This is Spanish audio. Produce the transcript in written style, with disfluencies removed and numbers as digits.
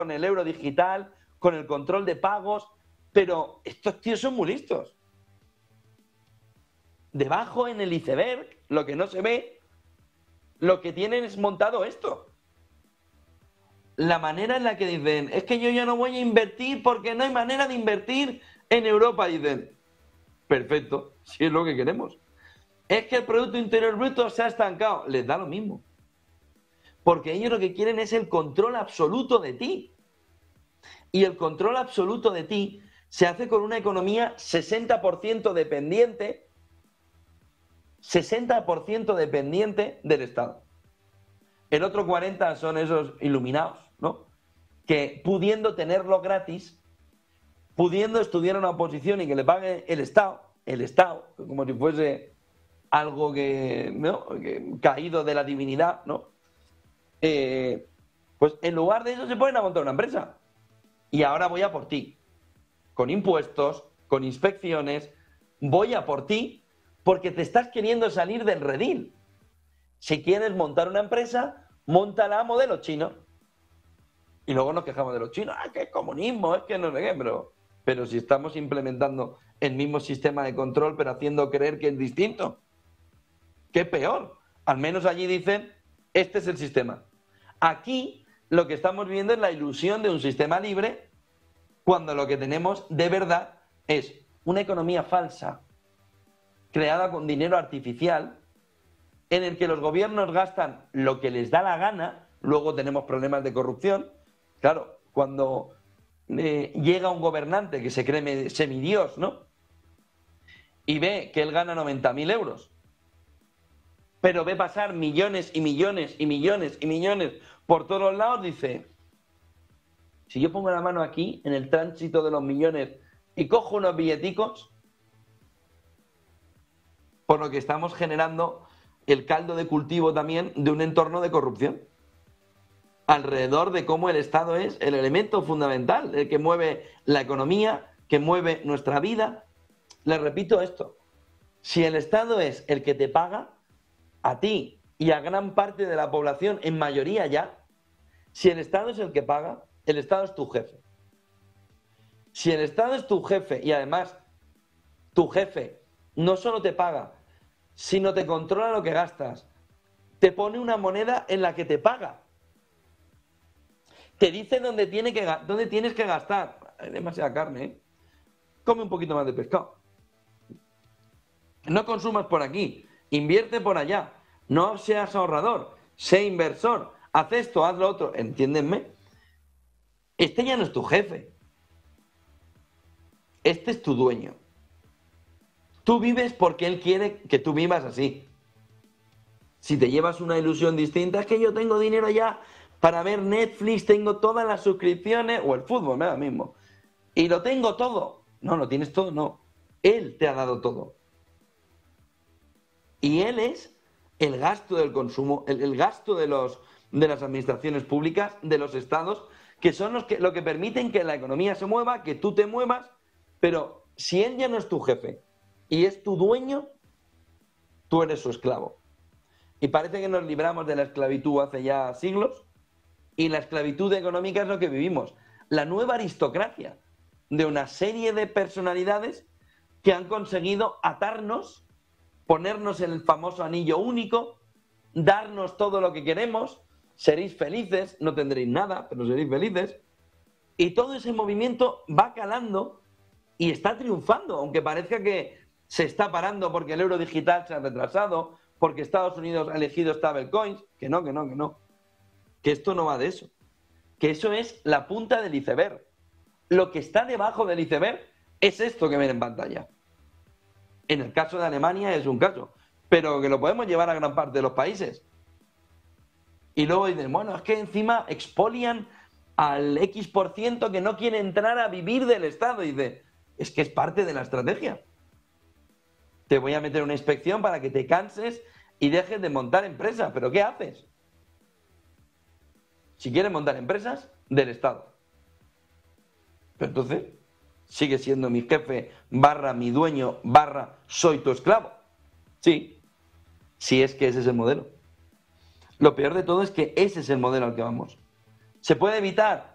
con el euro digital, con el control de pagos, pero estos tíos son muy listos. Debajo en el iceberg, lo que no se ve, lo que tienen es montado esto. La manera en la que dicen, es que yo ya no voy a invertir porque no hay manera de invertir en Europa, dicen, perfecto, si es lo que queremos. Es que el Producto Interior Bruto se ha estancado, les da lo mismo. Porque ellos lo que quieren es el control absoluto de ti. Y el control absoluto de ti se hace con una economía 60% dependiente, 60% dependiente del Estado. El otro 40% son esos iluminados, ¿no? Que pudiendo tenerlo gratis, pudiendo estudiar una oposición y que le pague el Estado, como si fuese algo que, ¿no? Que caído de la divinidad, ¿no? Pues en lugar de eso se ponen a montar una empresa. Y ahora voy a por ti. Con impuestos, con inspecciones, voy a por ti porque te estás queriendo salir del redil. Si quieres montar una empresa, móntala a modelo chino. Y luego nos quejamos de los chinos, que es comunismo, es que no sé qué, pero si estamos implementando el mismo sistema de control, pero haciendo creer que es distinto. ¿Qué peor? Al menos allí dicen, este es el sistema. Aquí lo que estamos viendo es la ilusión de un sistema libre, cuando lo que tenemos de verdad es una economía falsa, creada con dinero artificial, en el que los gobiernos gastan lo que les da la gana, luego tenemos problemas de corrupción. Claro, cuando llega un gobernante que se cree semidios, ¿no? Y ve que él gana 90.000 euros, pero ve pasar millones y millones y millones y millones por todos los lados, dice, si yo pongo la mano aquí, en el tránsito de los millones, y cojo unos billeticos, por lo que estamos generando el caldo de cultivo también de un entorno de corrupción, alrededor de cómo el Estado es el elemento fundamental, el que mueve la economía, que mueve nuestra vida. Les repito esto, si el Estado es el que te paga, a ti y a gran parte de la población, en mayoría ya, si el Estado es el que paga, el Estado es tu jefe. Si el Estado es tu jefe y además tu jefe no solo te paga, sino te controla lo que gastas, te pone una moneda en la que te paga, te dice dónde tienes que gastar. Hay demasiada carne, ¿eh? Come un poquito más de pescado. No consumas por aquí, invierte por allá, no seas ahorrador, sé inversor, haz esto, haz lo otro, entiéndenme. Este ya no es tu jefe, este es tu dueño. Tú vives porque él quiere que tú vivas así. Si te llevas una ilusión distinta, es que yo tengo dinero ya para ver Netflix, tengo todas las suscripciones, o el fútbol, me da lo mismo, y lo tengo todo. No, lo tienes todo, no. Él te ha dado todo. Y él es el gasto del consumo, el gasto de las administraciones públicas, de los estados, que son lo que permiten que la economía se mueva, que tú te muevas, pero si él ya no es tu jefe y es tu dueño, tú eres su esclavo. Y parece que nos libramos de la esclavitud hace ya siglos, y la esclavitud económica es lo que vivimos. La nueva aristocracia de una serie de personalidades que han conseguido atarnos, ponernos el famoso anillo único, darnos todo lo que queremos, seréis felices, no tendréis nada, pero seréis felices. Y todo ese movimiento va calando y está triunfando, aunque parezca que se está parando porque el euro digital se ha retrasado, porque Estados Unidos ha elegido stablecoins, que no, que esto no va de eso, que eso es la punta del iceberg. Lo que está debajo del iceberg es esto que ven en pantalla. En el caso de Alemania es un caso, pero que lo podemos llevar a gran parte de los países. Y luego dicen, bueno, es que encima expolian al X% que no quiere entrar a vivir del Estado. Y dice, es que es parte de la estrategia. Te voy a meter una inspección para que te canses y dejes de montar empresas. ¿Pero qué haces? Si quieres montar empresas, del Estado. Pero entonces, sigue siendo mi jefe, mi dueño, soy tu esclavo. Sí, si es que ese es el modelo. Lo peor de todo es que ese es el modelo al que vamos. ¿Se puede evitar?